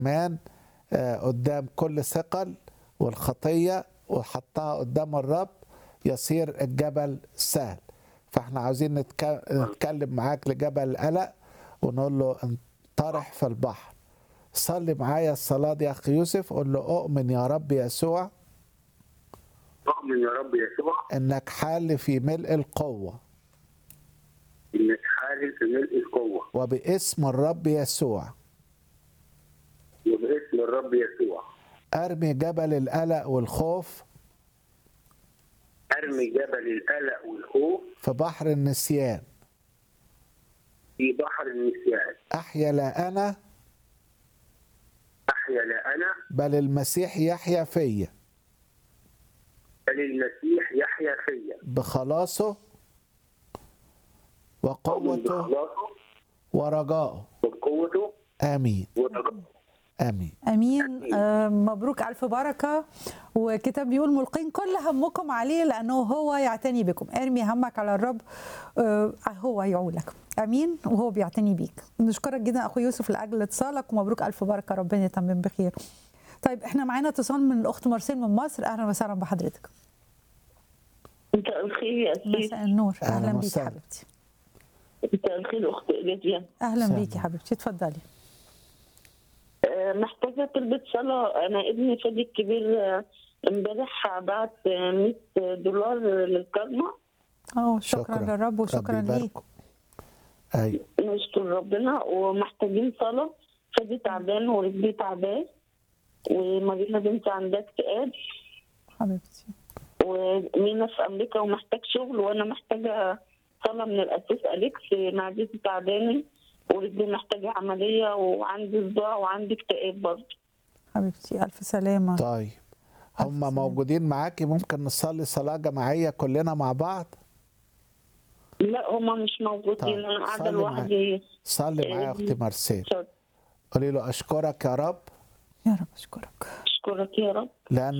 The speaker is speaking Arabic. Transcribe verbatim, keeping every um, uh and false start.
مان آه، قدام كل ثقل والخطية وحطها قدام الرب يصير الجبل سهل. فاحنا عاوزين نتك- نتكلم معاك لجبل القلق ونقول له انطرح في البحر. صلي معايا الصلاة دي يا أخي يوسف، قول له أؤمن يا رب يسوع أؤمن يا رب يسوع إنك حال في ملء القوة، إنك حالي في ملء القوة، وباسم الرب يسوع وباسم الرب يسوع أرمي جبل القلق والخوف أرمي جبل القلق والخوف في بحر النسيان. في بحر النسيان. أحيا لا أنا أحيا لا أنا بل المسيح يحيا فيا بل المسيح يحيا فيا بخلاصه أؤمن وقوته بخلاصه ورجائه. وبقوته آمين ورجائه. آمين. امين. آه مبروك الف بركه. وكتاب بيقول ملقين كل همكم عليه لانه هو يعتني بكم. ارمي همك على الرب، آه هو يعولك. امين. وهو بيعتني بيك. نشكرك جدا اخو يوسف لاجل اتصالك، ومبروك الف بركه، ربنا يتمم بخير. طيب احنا معانا اتصال من الاخت مارسيل من مصر. اهلا وسهلا بحضرتك. مساء الخير يا أسيس. مساء النور. أهلاً اهلا بيكي وسهلاً. حبيبتي. مساء الخير أخت جديان. اهلا سلام. بيكي حبيبتي، اتفضلي. آه، محتاجة طلبة صلاة. أنا ابني فادي الكبير آه، امبارح بعت آه، مية دولار للكرمة. اه شكرا, شكراً. للرب وشكرا ربي ليه. يباركه. أيوة. نشكر ربنا ومحتاجين صلاة. فادي تعبان ورجلي تعبان، ومارينا بنتي عندها اكتئاب، حبيبتي ومينا في أمريكا ومحتاج شغل، وأنا محتاجة صلاة من الأساس. أليكس معدتي تعبانة ورجلي محتاجة عملية، وعندي صداع وعندي اكتئاب برضه. حبيبتي الف سلامه. طيب هم سلام. موجودين معاكي؟ ممكن نصلي صلاة جماعية كلنا مع بعض؟ لا هما مش موجودين. طيب، انا قاعده صلي لوحدي. صلي معايا يا أختي مارسيل. شكرا. قولي له أشكرك يا رب يا رب اشكرك. اشكرك يا رب. لأن